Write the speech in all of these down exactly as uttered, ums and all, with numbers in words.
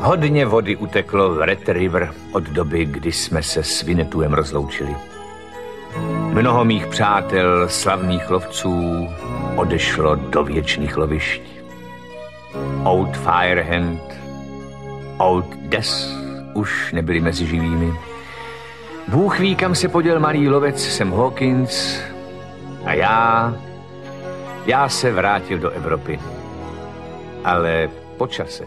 Hodně vody uteklo v Red River od doby, kdy jsme se s Winnetouem rozloučili. Mnoho mých přátel, slavných lovců, odešlo do věčných lovišť. Old Firehand, Old Death už nebyli mezi živými. Bůh ví, kam se poděl malý lovec Sam Hawkins a já, já se vrátil do Evropy. Ale po čase.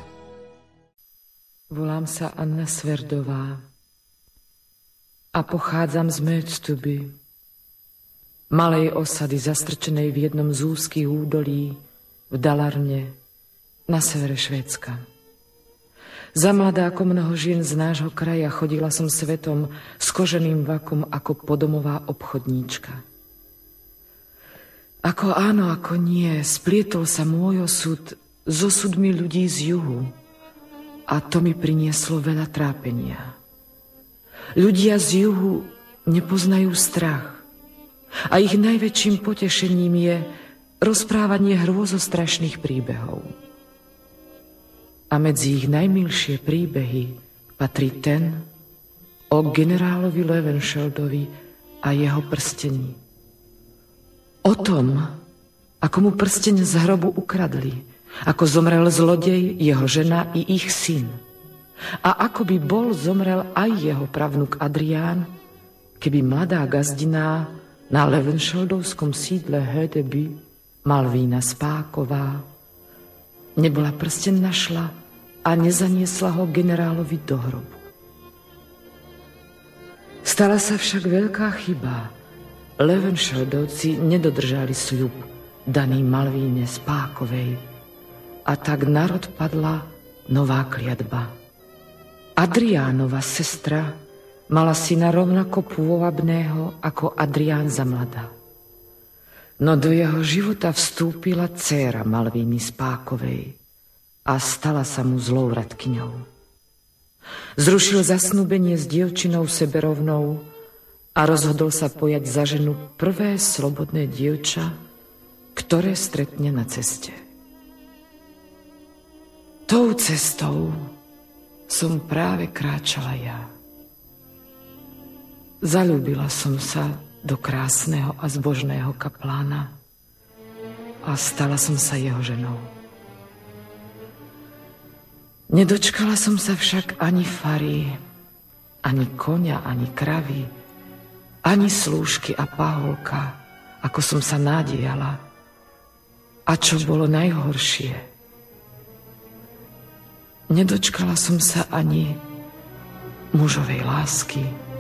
Volám sa Anna Sverdová a pochádzam z Möctuby, malej osady zastrčenej v jednom z úzkých údolí v Dalarne na severe Švédska. Za mladá ako mnoho žien z nášho kraja chodila som svetom s koženým vakom ako podomová obchodníčka. Ako áno, ako nie, splietol sa môj osud s osudmi ľudí z juhu. A to mi prinieslo veľa trápenia. Ľudia z juhu nepoznajú strach. A ich najväčším potešením je rozprávanie hrôzostrašných príbehov. A medzi ich najmilšie príbehy patrí ten o generálovi Levensheldovi a jeho prstení. O tom, ako mu prsteň z hrobu ukradli, ako zomrel zlodej, jeho žena i ich syn. A ako by bol zomrel aj jeho pravnuk Adrián, keby mladá gazdiná na Levensheldovskom sídle Hödeby Malvína Spáková nebola prsteň našla a nezaniesla ho generálovi do hrobu. Stala sa však veľká chyba. Levensheldovci nedodržali sľub daný Malvíne Spákovej, a tak národ padla nová kliatba. Adriánova sestra mala syna rovnako pôvabného ako Adrián za mladá. No do jeho života vstúpila dcéra Malvíny Spákovej a stala sa mu zlou radkyňou. Zrušil zasnúbenie s dievčinou seberovnou a rozhodol sa pojať za ženu prvé slobodné dievča, ktoré stretne na ceste. Tou cestou som práve kráčala ja. Zaľúbila som sa do krásneho a zbožného kaplána a stala som sa jeho ženou. Nedočkala som sa však ani fary, ani koňa, ani kravy, ani slúžky a paholka, ako som sa nádejala. A čo bolo najhoršie, nedočkala som sa ani mužovej lásky,